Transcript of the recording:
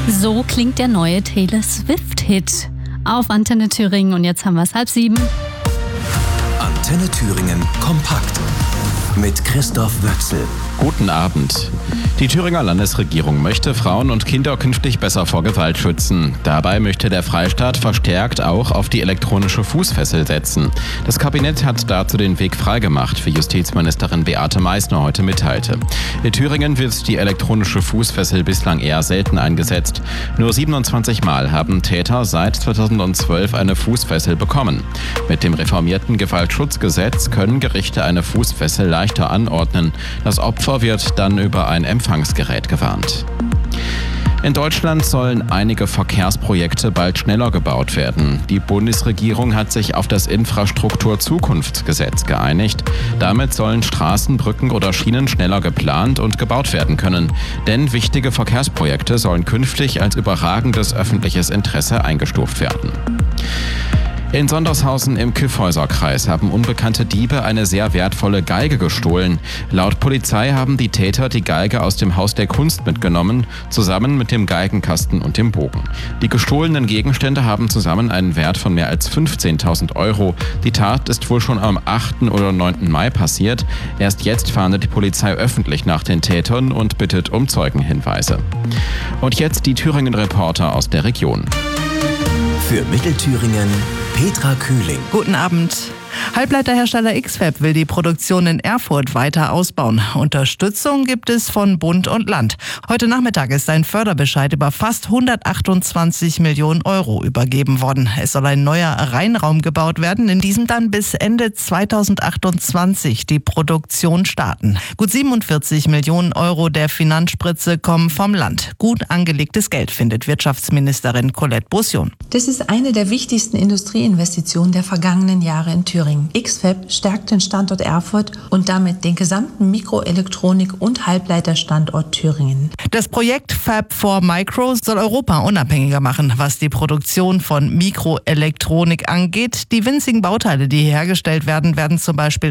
So klingt der neue Taylor Swift-Hit auf Antenne Thüringen. Und jetzt haben wir es 6:30. Antenne Thüringen kompakt mit Christoph Wöchsel. Guten Abend. Die Thüringer Landesregierung möchte Frauen und Kinder künftig besser vor Gewalt schützen. Dabei möchte der Freistaat verstärkt auch auf die elektronische Fußfessel setzen. Das Kabinett hat dazu den Weg freigemacht, wie Justizministerin Beate Meißner heute mitteilte. In Thüringen wird die elektronische Fußfessel bislang eher selten eingesetzt. Nur 27 Mal haben Täter seit 2012 eine Fußfessel bekommen. Mit dem reformierten Gewaltschutzgesetz können Gerichte eine Fußfessel leichter anordnen. Das Opfer wird dann über ein Empfangsgerät gewarnt. In Deutschland sollen einige Verkehrsprojekte bald schneller gebaut werden. Die Bundesregierung hat sich auf das Infrastrukturzukunftsgesetz geeinigt. Damit sollen Straßen, Brücken oder Schienen schneller geplant und gebaut werden können. Denn wichtige Verkehrsprojekte sollen künftig als überragendes öffentliches Interesse eingestuft werden. In Sondershausen im Kyffhäuserkreis haben unbekannte Diebe eine sehr wertvolle Geige gestohlen. Laut Polizei haben die Täter die Geige aus dem Haus der Kunst mitgenommen, zusammen mit dem Geigenkasten und dem Bogen. Die gestohlenen Gegenstände haben zusammen einen Wert von mehr als 15.000 Euro. Die Tat ist wohl schon am 8. oder 9. Mai passiert. Erst jetzt fahndet die Polizei öffentlich nach den Tätern und bittet um Zeugenhinweise. Und jetzt die Thüringen-Reporter aus der Region. Für Mittelthüringen Petra Kühling. Guten Abend. Halbleiterhersteller X-FAB will die Produktion in Erfurt weiter ausbauen. Unterstützung gibt es von Bund und Land. Heute Nachmittag ist ein Förderbescheid über fast 128 Millionen Euro übergeben worden. Es soll ein neuer Reinraum gebaut werden, in diesem dann bis Ende 2028 die Produktion starten. Gut 47 Millionen Euro der Finanzspritze kommen vom Land. Gut angelegtes Geld, findet Wirtschaftsministerin Colette Beaussion. Das ist eine der wichtigsten Industrieinvestitionen der vergangenen Jahre in Thüringen. X-FAB stärkt den Standort Erfurt und damit den gesamten Mikroelektronik- und Halbleiterstandort Thüringen. Das Projekt Fab4Micro soll Europa unabhängiger machen, was die Produktion von Mikroelektronik angeht. Die winzigen Bauteile, die hier hergestellt werden, werden zum Beispiel